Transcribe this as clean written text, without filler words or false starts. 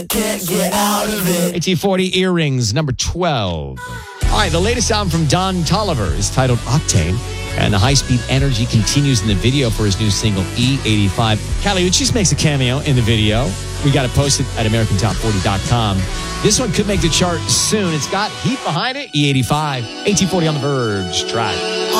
Can't get out of it. AT40 Earrings, number 12. All right, the latest album from Don Toliver is titled Octane, and the high-speed energy continues in the video for his new single, E85. Kali Uchis makes a cameo in the video. We got it posted at AmericanTop40.com. This one could make the chart soon. It's got heat behind it, E85. AT40 on the Verge track.